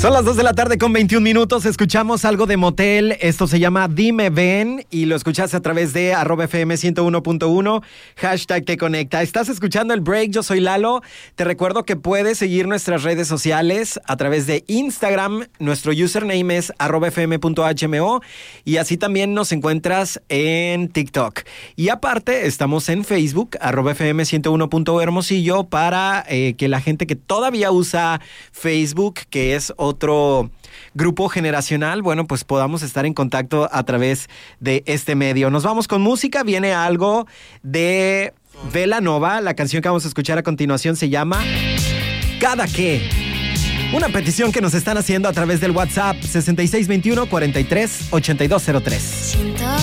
Son las 2 de la tarde con 21 minutos. Escuchamos algo de Motel. Esto se llama Dime Ven y lo escuchaste a través de @FM 101.1, hashtag Te Conecta. Estás escuchando el break. Yo soy Lalo. Te recuerdo que puedes seguir nuestras redes sociales a través de Instagram. Nuestro username es @fm.hmo y así también nos encuentras en TikTok. Y aparte estamos en Facebook, @FM 101.hermosillo, para que la gente que todavía usa Facebook, que es otro grupo generacional, bueno, pues podamos estar en contacto a través de este medio. Nos vamos con música. Viene algo de Vela Nova. La canción que vamos a escuchar a continuación se llama Cada Que. Una petición que nos están haciendo a través del WhatsApp 6621 43 8203. Siento